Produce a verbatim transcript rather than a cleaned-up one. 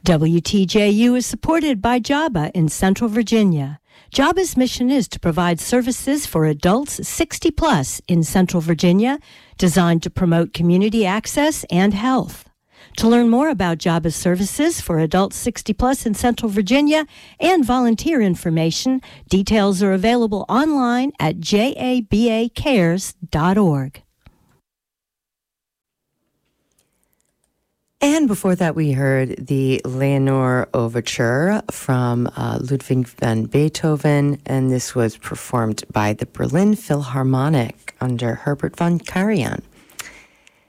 W T J U is supported by JABA in Central Virginia. JABA's mission is to provide services for adults sixty plus in Central Virginia, designed to promote community access and health. To learn more about JABA's services for adults sixty plus in Central Virginia and volunteer information, details are available online at jaba cares dot org. And before that, we heard the Leonore Overture from uh, Ludwig van Beethoven, and this was performed by the Berlin Philharmonic under Herbert von Karajan.